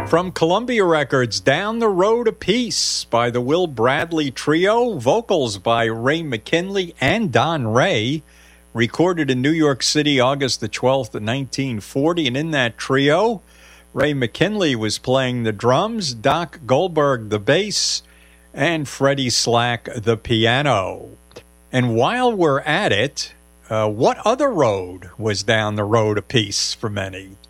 From Columbia Records, Down the Road a Piece by the Will Bradley Trio, vocals by Ray McKinley and Don Ray, recorded in New York City August the 12th, 1940, and in that trio, Ray McKinley was playing the drums, Doc Goldberg the bass, and Freddie Slack the piano. And while we're at it, what other road was down the road a piece for many?